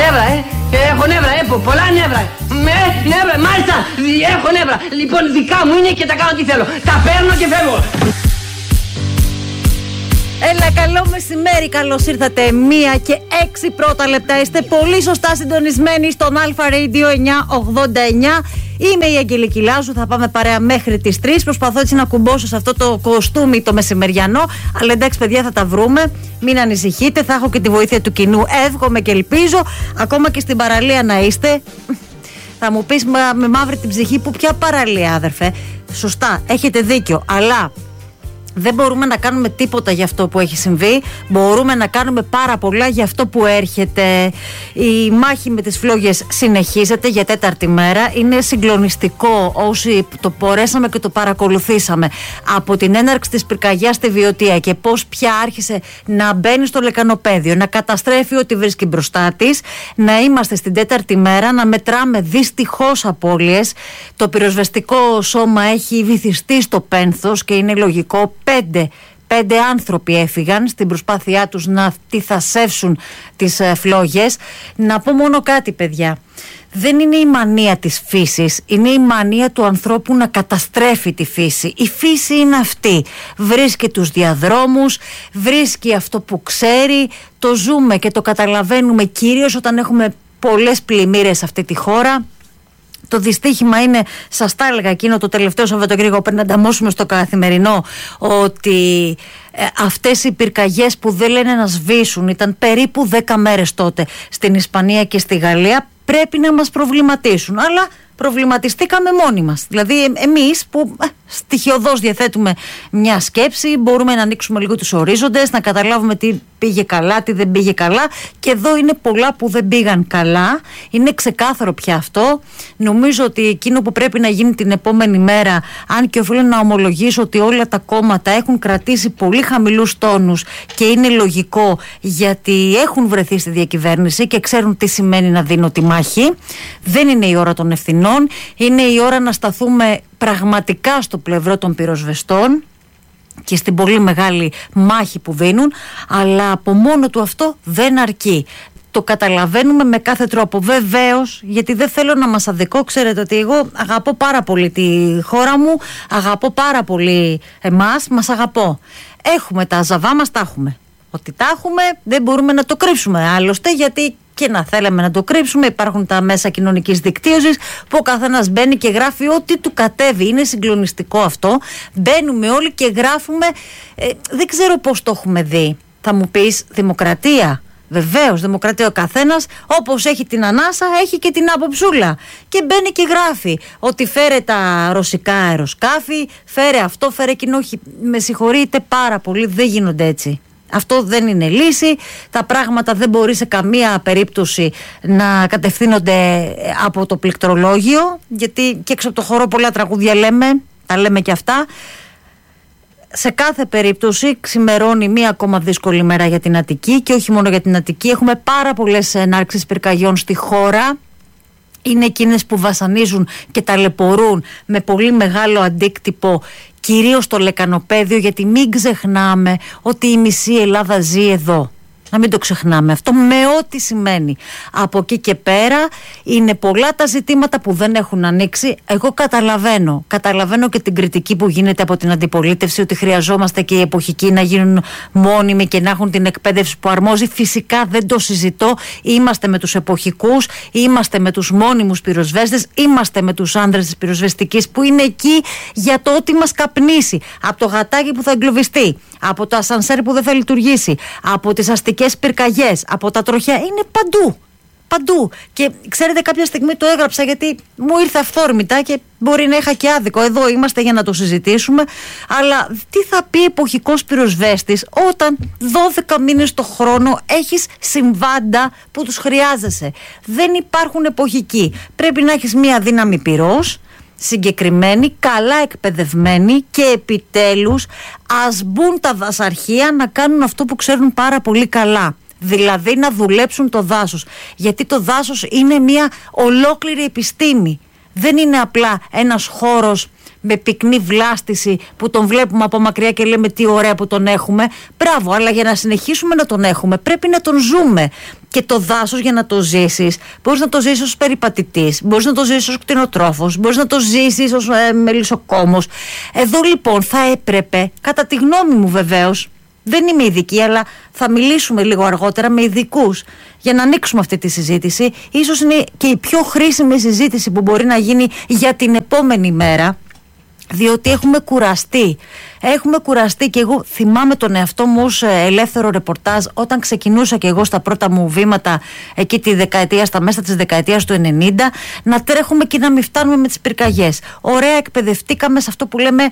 Νεύρα, έχω νεύρα, πολλά νεύρα. Νεύρα, μάλιστα, έχω νεύρα. Λοιπόν, δικά μου είναι και τα κάνω τι θέλω. Τα παίρνω και φεύγω. Έλα, καλό μεσημέρι, καλώς ήρθατε. 1:06 πρώτα λεπτά. Είστε πολύ σωστά συντονισμένοι στον Αλφα Radio 989. Είμαι η Αγγελική Λάζου, θα πάμε παρέα μέχρι τις 3. Προσπαθώ έτσι να κουμπώσω σε αυτό το κοστούμι το μεσημεριανό. Αλλά εντάξει, παιδιά, θα τα βρούμε. Μην ανησυχείτε, θα έχω και τη βοήθεια του κοινού. Εύχομαι και ελπίζω, ακόμα και στην παραλία να είστε. Θα μου πεις με μαύρη την ψυχή, που ποια παραλία, άδερφε? Σωστά, έχετε δίκιο, αλλά δεν μπορούμε να κάνουμε τίποτα για αυτό που έχει συμβεί. Μπορούμε να κάνουμε πάρα πολλά για αυτό που έρχεται. Η μάχη με τις φλόγες συνεχίζεται για τέταρτη μέρα. Είναι συγκλονιστικό όσοι το μπορέσαμε και το παρακολουθήσαμε από την έναρξη της πυρκαγιάς στη Βιωτία και πώς πια άρχισε να μπαίνει στο λεκανοπέδιο, να καταστρέφει ό,τι βρίσκει μπροστά της. Να είμαστε στην τέταρτη μέρα, να μετράμε δυστυχώς απώλειες. Το πυροσβεστικό σώμα έχει βυθιστεί στο πένθος και είναι λογικό. Πέντε άνθρωποι έφυγαν στην προσπάθειά τους να αντιθασεύσουν τις φλόγες. Να πω μόνο κάτι, παιδιά. Δεν είναι η μανία της φύσης, είναι η μανία του ανθρώπου να καταστρέφει τη φύση. Η φύση είναι αυτή. Βρίσκει τους διαδρόμους, βρίσκει αυτό που ξέρει. Το ζούμε και το καταλαβαίνουμε κυρίως όταν έχουμε πολλές πλημμύρες σε αυτή τη χώρα. Το δυστύχημα είναι, σας τα έλεγα εκείνο το τελευταίο Σαββατοκύριακο πριν ανταμώσουμε στο καθημερινό, ότι αυτές οι πυρκαγιές που δεν λένε να σβήσουν, ήταν περίπου 10 μέρες τότε στην Ισπανία και στη Γαλλία, πρέπει να μας προβληματίσουν. Αλλά προβληματιστήκαμε μόνοι μας. Δηλαδή εμείς που στοιχειωδώς διαθέτουμε μια σκέψη, μπορούμε να ανοίξουμε λίγο τους ορίζοντες, να καταλάβουμε τι πήγε καλά, τι δεν πήγε καλά. Και εδώ είναι πολλά που δεν πήγαν καλά. Είναι ξεκάθαρο πια αυτό. Νομίζω ότι εκείνο που πρέπει να γίνει την επόμενη μέρα, αν και οφείλω να ομολογήσω ότι όλα τα κόμματα έχουν κρατήσει πολύ χαμηλούς τόνους και είναι λογικό, γιατί έχουν βρεθεί στη διακυβέρνηση και ξέρουν τι σημαίνει να δίνω τη μάχη. Δεν είναι η ώρα των ευθυνών. Είναι η ώρα να σταθούμε πραγματικά στο πλευρό των πυροσβεστών και στην πολύ μεγάλη μάχη που δίνουν, αλλά από μόνο του αυτό δεν αρκεί. Το καταλαβαίνουμε με κάθε τρόπο, βεβαίως, γιατί δεν θέλω να μας αδικώ. Ξέρετε ότι εγώ αγαπώ πάρα πολύ τη χώρα μου, αγαπώ πάρα πολύ εμάς, μας αγαπώ. Έχουμε τα ζαβά μας, τα έχουμε. Ότι τα έχουμε δεν μπορούμε να το κρύψουμε άλλωστε, γιατί και να θέλαμε να το κρύψουμε, υπάρχουν τα μέσα κοινωνικής δικτύωσης που ο καθένας μπαίνει και γράφει ό,τι του κατέβει. Είναι συγκλονιστικό αυτό. Μπαίνουμε όλοι και γράφουμε. Δεν ξέρω πώς το έχουμε δει. Θα μου πεις, δημοκρατία? Βεβαίως, δημοκρατία. Ο καθένας όπως έχει την ανάσα έχει και την άποψούλα. Και μπαίνει και γράφει ότι φέρε τα ρωσικά αεροσκάφη, φέρε αυτό, φέρε εκείνο. Όχι, με συγχωρείτε πάρα πολύ, δεν γίνονται έτσι. Αυτό δεν είναι λύση. Τα πράγματα δεν μπορεί σε καμία περίπτωση να κατευθύνονται από το πληκτρολόγιο, γιατί και έξω από το χώρο πολλά τραγούδια λέμε, τα λέμε και αυτά. Σε κάθε περίπτωση ξημερώνει μία ακόμα δύσκολη μέρα για την Αττική, και όχι μόνο για την Αττική. Έχουμε πάρα πολλές ενάρξεις πυρκαγιών στη χώρα. Είναι εκείνες που βασανίζουν και ταλαιπωρούν με πολύ μεγάλο αντίκτυπο, κυρίως στο λεκανοπέδιο, γιατί μην ξεχνάμε ότι η μισή Ελλάδα ζει εδώ. Να μην το ξεχνάμε αυτό, με ό,τι σημαίνει. Από εκεί και πέρα είναι πολλά τα ζητήματα που δεν έχουν ανοίξει. Εγώ καταλαβαίνω και την κριτική που γίνεται από την αντιπολίτευση, ότι χρειαζόμαστε και οι εποχικοί να γίνουν μόνιμοι και να έχουν την εκπαίδευση που αρμόζει. Φυσικά δεν το συζητώ. Είμαστε με τους εποχικούς, είμαστε με τους μόνιμους πυροσβέστες, είμαστε με τους άνδρες της πυροσβεστικής που είναι εκεί για το ό,τι μας καπνίσει. Από το γατάκι που θα εγκλωβιστεί, από το ασανσέρ που δεν θα λειτουργήσει, από τις αστικές πυρκαγιές, από τα τροχιά. Είναι παντού. Παντού. Και ξέρετε, κάποια στιγμή το έγραψα γιατί μου ήρθε αυθόρμητα και μπορεί να είχα και άδικο. Εδώ είμαστε για να το συζητήσουμε. Αλλά τι θα πει εποχικός πυροσβέστης όταν 12 μήνες το χρόνο έχεις συμβάντα που τους χρειάζεσαι? Δεν υπάρχουν εποχικοί. Πρέπει να έχεις μία δύναμη πυρός, συγκεκριμένη, καλά εκπαιδευμένη, και επιτέλους ας μπουν τα δασαρχεία να κάνουν αυτό που ξέρουν πάρα πολύ καλά. Δηλαδή να δουλέψουν το δάσος. Γιατί το δάσος είναι μια ολόκληρη επιστήμη. Δεν είναι απλά ένας χώρος με πυκνή βλάστηση που τον βλέπουμε από μακριά και λέμε τι ωραία που τον έχουμε. Μπράβο, αλλά για να συνεχίσουμε να τον έχουμε πρέπει να τον ζούμε. Και το δάσος, για να το ζήσεις, μπορείς να το ζήσεις ως περιπατητής, μπορείς να το ζήσεις ως κτηνοτρόφος, μπορείς να το ζήσεις ως μελισσοκόμος. Εδώ λοιπόν θα έπρεπε, κατά τη γνώμη μου βεβαίως, δεν είμαι ειδική, αλλά θα μιλήσουμε λίγο αργότερα με ειδικούς για να ανοίξουμε αυτή τη συζήτηση. Ίσως είναι και η πιο χρήσιμη συζήτηση που μπορεί να γίνει για την επόμενη μέρα, διότι έχουμε κουραστεί. Έχουμε κουραστεί και εγώ θυμάμαι τον εαυτό μου ως ελεύθερο ρεπορτάζ όταν ξεκινούσα και εγώ στα πρώτα μου βήματα εκεί στα μέσα της δεκαετίας του 90, να τρέχουμε και να μην φτάνουμε με τις πυρκαγιές. Ωραία, εκπαιδευτήκαμε σε αυτό που λέμε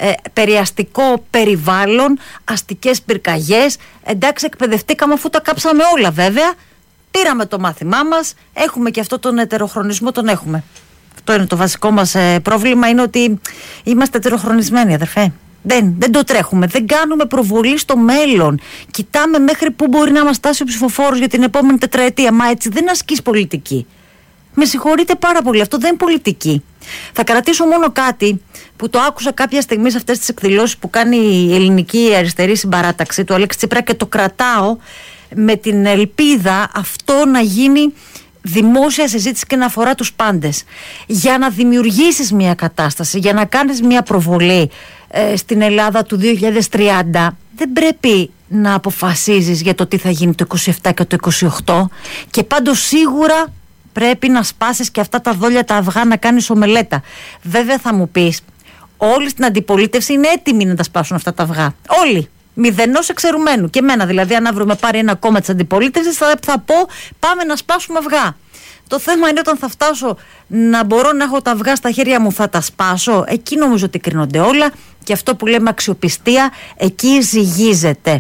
περιαστικό περιβάλλον, αστικές πυρκαγιές. Εντάξει, εκπαιδευτήκαμε αφού τα κάψαμε όλα βέβαια. Πήραμε το μάθημά μας, έχουμε και αυτό τον ετεροχρονισμό, τον έχουμε. Αυτό είναι το βασικό μας πρόβλημα, είναι ότι είμαστε ετεροχρονισμένοι, αδερφέ. Δεν το τρέχουμε, δεν κάνουμε προβολή στο μέλλον. Κοιτάμε μέχρι πού μπορεί να μας φτάσει ο ψηφοφόρος για την επόμενη τετραετία. Μα έτσι δεν ασκείς πολιτική. Με συγχωρείτε πάρα πολύ, αυτό δεν είναι πολιτική. Θα κρατήσω μόνο κάτι που το άκουσα κάποια στιγμή σε αυτές τις εκδηλώσεις που κάνει η ελληνική αριστερή συμπαράταξη του Αλέξη Τσίπρα και το κρατάω με την ελπίδα αυτό να γίνει δημόσια συζήτηση και να αφορά τους πάντες. Για να δημιουργήσεις μια κατάσταση, για να κάνεις μια προβολή στην Ελλάδα του 2030, δεν πρέπει να αποφασίζεις για το τι θα γίνει το 27 και το 28, και πάντως σίγουρα πρέπει να σπάσεις και αυτά τα δόλια τα αυγά, να κάνεις ομελέτα. Βέβαια θα μου πεις, όλοι στην αντιπολίτευση είναι έτοιμοι να τα σπάσουν αυτά τα αυγά. Όλοι. Μηδενός εξαιρουμένου. Και εμένα δηλαδή, αν αύριο με πάρει ένα κόμμα της αντιπολίτευσης, θα πω πάμε να σπάσουμε αυγά. Το θέμα είναι όταν θα φτάσω να μπορώ να έχω τα αυγά στα χέρια μου, θα τα σπάσω. Εκεί νομίζω ότι κρίνονται όλα, και αυτό που λέμε αξιοπιστία, εκεί ζυγίζεται.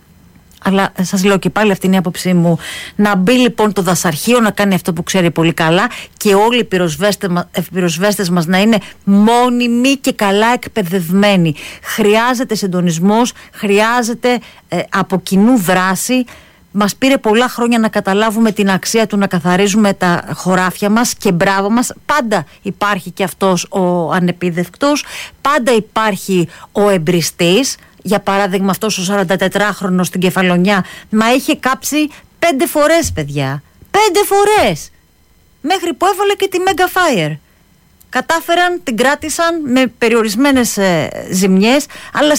Αλλά σας λέω και πάλι, αυτή είναι η άποψή μου. Να μπει λοιπόν το δασαρχείο να κάνει αυτό που ξέρει πολύ καλά, και όλοι οι πυροσβέστες μας να είναι μόνιμοι και καλά εκπαιδευμένοι. Χρειάζεται συντονισμός, χρειάζεται από κοινού δράση. Μας πήρε πολλά χρόνια να καταλάβουμε την αξία του να καθαρίζουμε τα χωράφια μας, και μπράβο μας. Πάντα υπάρχει και αυτός ο ανεπίδευκτος, πάντα υπάρχει ο εμπριστής. Για παράδειγμα, αυτός ο 44χρονος στην Κεφαλονιά μα είχε κάψει 5 φορές, παιδιά. 5 φορές! Μέχρι που έβαλε και τη Mega Fire. Κατάφεραν, την κράτησαν με περιορισμένες ζημιές, αλλά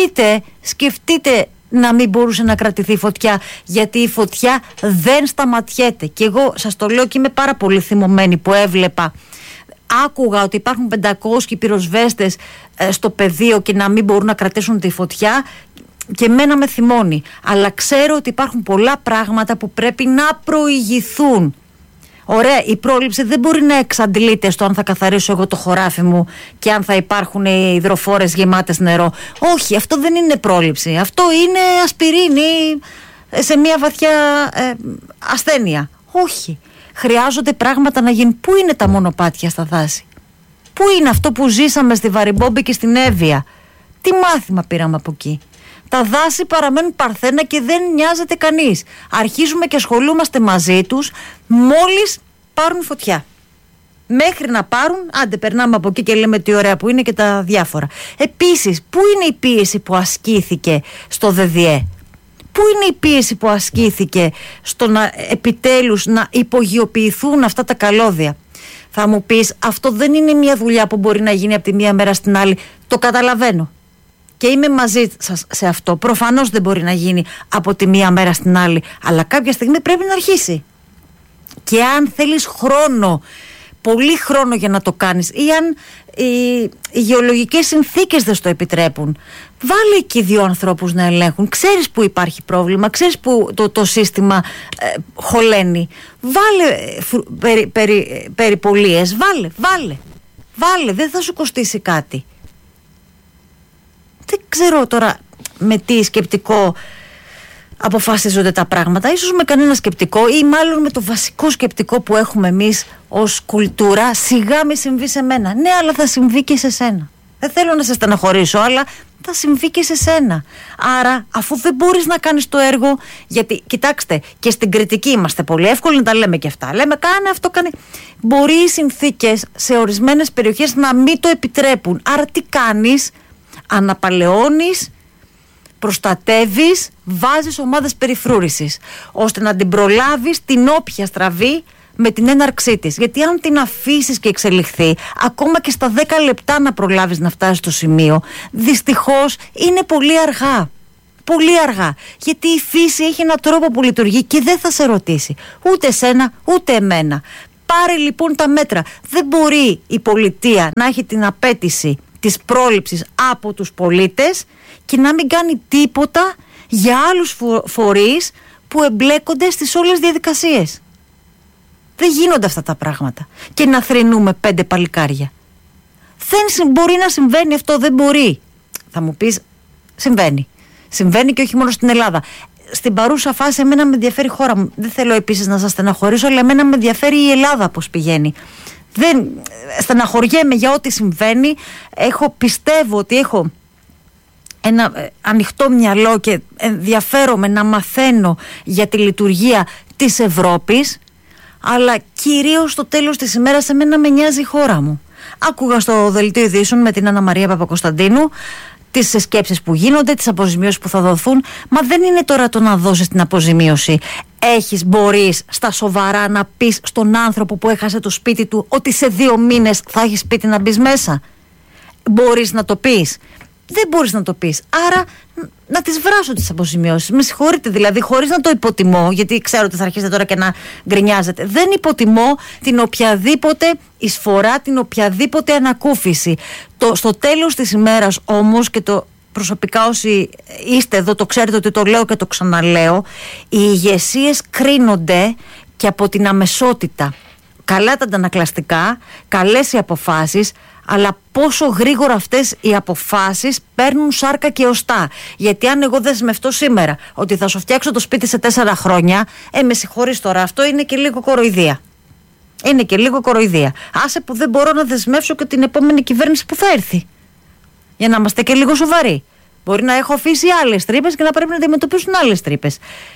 σκεφτείτε να μην μπορούσε να κρατηθεί η φωτιά, γιατί η φωτιά δεν σταματιέται. Και εγώ σας το λέω και είμαι πάρα πολύ θυμωμένη που άκουγα ότι υπάρχουν 500 πυροσβέστες στο πεδίο και να μην μπορούν να κρατήσουν τη φωτιά, και εμένα με θυμώνει. Αλλά ξέρω ότι υπάρχουν πολλά πράγματα που πρέπει να προηγηθούν. Ωραία, η πρόληψη δεν μπορεί να εξαντλείται στο αν θα καθαρίσω εγώ το χωράφι μου και αν θα υπάρχουν οι υδροφόρες γεμάτες νερό. Όχι, αυτό δεν είναι πρόληψη. Αυτό είναι ασπιρίνη σε μια βαθιά ασθένεια. Όχι. Χρειάζονται πράγματα να γίνουν. Πού είναι τα μονοπάτια στα δάση? Πού είναι αυτό που ζήσαμε στη Βαριμπόμπη και στην Εύβοια? Τι μάθημα πήραμε από εκεί? Τα δάση παραμένουν παρθένα και δεν νοιάζεται κανείς. Αρχίζουμε και ασχολούμαστε μαζί τους μόλις πάρουν φωτιά. Μέχρι να πάρουν, άντε περνάμε από εκεί και λέμε τι ωραία που είναι και τα διάφορα. Επίσης, πού είναι η πίεση που ασκήθηκε στο ΔΔΕ? Πού είναι η πίεση που ασκήθηκε στο να επιτέλους να υπογειοποιηθούν αυτά τα καλώδια? Θα μου πεις, αυτό δεν είναι μια δουλειά που μπορεί να γίνει από τη μία μέρα στην άλλη. Το καταλαβαίνω και είμαι μαζί σας σε αυτό. Προφανώς δεν μπορεί να γίνει από τη μία μέρα στην άλλη, αλλά κάποια στιγμή πρέπει να αρχίσει. Και αν θέλεις χρόνο, πολύ χρόνο για να το κάνεις, ή αν οι γεωλογικές συνθήκες δεν στο επιτρέπουν, βάλε εκεί 2 ανθρώπους να ελέγχουν. Ξέρεις που υπάρχει πρόβλημα, ξέρεις που το σύστημα χωλαίνει. Βάλε περιπολίες, βάλε, δεν θα σου κοστίσει κάτι. Δεν ξέρω τώρα με τι σκεπτικό αποφασίζονται τα πράγματα. Ίσως με κανένα σκεπτικό, ή μάλλον με το βασικό σκεπτικό που έχουμε εμείς ως κουλτούρα, σιγά μη συμβεί σε μένα. Ναι, αλλά θα συμβεί και σε σένα. Δεν θέλω να σε στεναχωρήσω, αλλά θα συμβεί και σε σένα. Άρα, αφού δεν μπορείς να κάνεις το έργο, γιατί κοιτάξτε, και στην κριτική είμαστε πολύ εύκολοι να τα λέμε και αυτά. Λέμε, κάνε αυτό, κάνε. Μπορεί οι συνθήκες σε ορισμένες περιοχές να μην το επιτρέπουν. Άρα, τι κάνεις? Αναπαλαιώνεις, προστατεύεις, βάζεις ομάδες περιφρούρησης, ώστε να την προλάβεις την όποια στραβή με την έναρξή της. Γιατί αν την αφήσεις και εξελιχθεί, ακόμα και στα 10 λεπτά να προλάβεις να φτάσεις στο σημείο, δυστυχώς είναι πολύ αργά. Πολύ αργά. Γιατί η φύση έχει έναν τρόπο που λειτουργεί και δεν θα σε ρωτήσει. Ούτε εσένα, ούτε εμένα. Πάρε λοιπόν τα μέτρα. Δεν μπορεί η πολιτεία να έχει την απέτηση της πρόληψης από τους πολίτες και να μην κάνει τίποτα για άλλους φορείς που εμπλέκονται στις όλες διαδικασίες. Δεν γίνονται αυτά τα πράγματα. Και να θρηνούμε 5 παλικάρια. Δεν μπορεί να συμβαίνει αυτό, δεν μπορεί. Θα μου πεις, συμβαίνει. Συμβαίνει και όχι μόνο στην Ελλάδα. Στην παρούσα φάση εμένα με ενδιαφέρει η χώρα μου. Δεν θέλω επίσης να σας στεναχωρήσω, αλλά εμένα με ενδιαφέρει η Ελλάδα πώς πηγαίνει. Δεν στεναχωριέμαι για ό,τι συμβαίνει. Πιστεύω ότι έχω ένα ανοιχτό μυαλό και ενδιαφέρομαι να μαθαίνω για τη λειτουργία της Ευρώπης, αλλά κυρίως στο τέλος της ημέρας εμένα με νοιάζει η χώρα μου. Άκουγα στο δελτίο ειδήσεων με την Άννα Μαρία Παπακοσταντίνου τις σκέψεις που γίνονται, τις αποζημιώσεις που θα δοθούν. Μα δεν είναι τώρα το να δώσεις την αποζημίωση. Μπορείς στα σοβαρά να πεις στον άνθρωπο που έχασε το σπίτι του ότι σε 2 μήνες θα έχει σπίτι να μπεις μέσα? Μπορείς να το πεις? Δεν μπορείς να το πεις. Άρα να τις βράσω τις αποζημιώσεις. Με συγχωρείτε δηλαδή, χωρίς να το υποτιμώ, γιατί ξέρω ότι θα αρχίσετε τώρα και να γκρινιάζετε. Δεν υποτιμώ την οποιαδήποτε εισφορά, την οποιαδήποτε ανακούφιση. Στο τέλος της ημέρας όμως, και το προσωπικά όσοι είστε εδώ το ξέρετε ότι το λέω και το ξαναλέω, οι ηγεσίες κρίνονται και από την αμεσότητα. Καλά τα αντανακλαστικά, καλές οι αποφάσεις, αλλά πόσο γρήγορα αυτές οι αποφάσεις παίρνουν σάρκα και οστά. Γιατί αν εγώ δεσμευτώ σήμερα ότι θα σου φτιάξω το σπίτι σε 4 χρόνια, με συγχωρείς τώρα, αυτό είναι και λίγο κοροϊδία. Είναι και λίγο κοροϊδία. Άσε που δεν μπορώ να δεσμεύσω και την επόμενη κυβέρνηση που θα έρθει. Για να είμαστε και λίγο σοβαροί. Μπορεί να έχω αφήσει άλλες τρύπες και να πρέπει να αντιμετωπίσουν άλλες τρύπες.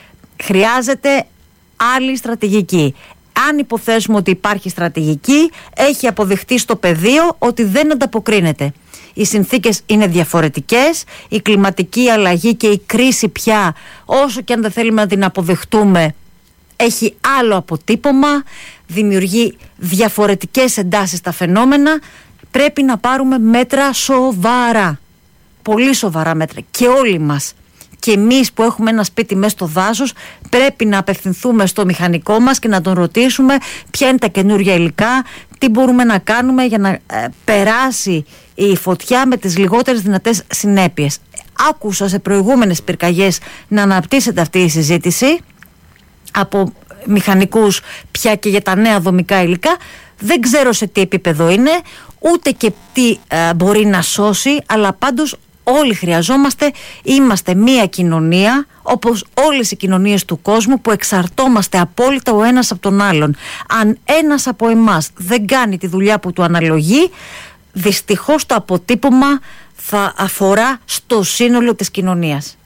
Χρειάζεται άλλη στρατηγική. Αν υποθέσουμε ότι υπάρχει στρατηγική, έχει αποδειχτεί στο πεδίο ότι δεν ανταποκρίνεται. Οι συνθήκες είναι διαφορετικές, η κλιματική αλλαγή και η κρίση πια, όσο και αν δεν θέλουμε να την αποδεχτούμε, έχει άλλο αποτύπωμα, δημιουργεί διαφορετικές εντάσεις στα φαινόμενα. Πρέπει να πάρουμε μέτρα σοβαρά, πολύ σοβαρά μέτρα, και όλοι μας. Και εμείς που έχουμε ένα σπίτι μέσα στο δάσος πρέπει να απευθυνθούμε στο μηχανικό μας και να τον ρωτήσουμε ποια είναι τα καινούργια υλικά, τι μπορούμε να κάνουμε για να περάσει η φωτιά με τις λιγότερες δυνατές συνέπειες. Άκουσα σε προηγούμενες πυρκαγιές να αναπτύσσεται αυτή η συζήτηση από μηχανικούς πια και για τα νέα δομικά υλικά. Δεν ξέρω σε τι επίπεδο είναι, ούτε και τι μπορεί να σώσει, αλλά πάντως όλοι χρειαζόμαστε, είμαστε μία κοινωνία, όπως όλες οι κοινωνίες του κόσμου, που εξαρτώμαστε απόλυτα ο ένας από τον άλλον. Αν ένας από εμάς δεν κάνει τη δουλειά που του αναλογεί, δυστυχώς το αποτύπωμα θα αφορά στο σύνολο της κοινωνίας.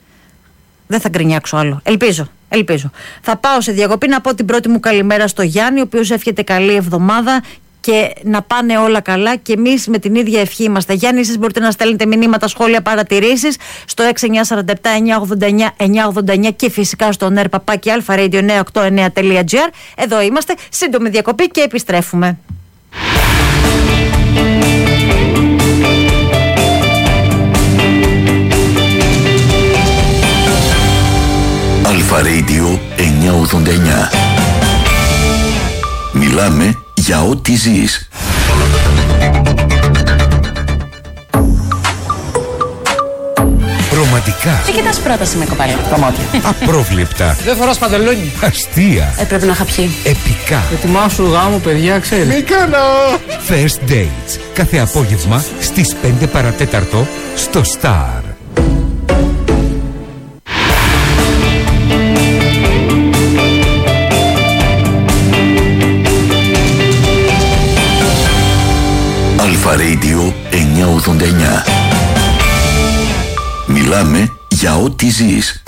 Δεν θα γκρινιάξω άλλο. Ελπίζω. Θα πάω σε διακοπή να πω την πρώτη μου καλημέρα στο Γιάννη, ο οποίος εύχεται καλή εβδομάδα και να πάνε όλα καλά, και εμείς με την ίδια ευχή είμαστε. Γιάννη, εσείς μπορείτε να στέλνετε μηνύματα, σχόλια, παρατηρήσεις στο 6947-989-989 και φυσικά στο nerpapaki-alpha-radio989.gr. Εδώ είμαστε, σύντομη διακοπή και επιστρέφουμε. Alpha Radio 989. Μιλάμε για ό,τι ζεις. Ρομαντικά. Τι κοιτάς πρόταση με κοπέλα? Τα μάτια. Απρόβλεπτα. Δεν φοράς παντελόνι. Αστεία. Πρέπει να είχα πιει. Επικά. Ετοιμάσου γάμο, παιδιά, ξέρεις. Μη κάνω. First Dates. Κάθε απόγευμα στις 5 παρατέταρτο στο Star. Alpha Radio 989. Μιλάμε για ό,τι ζεις.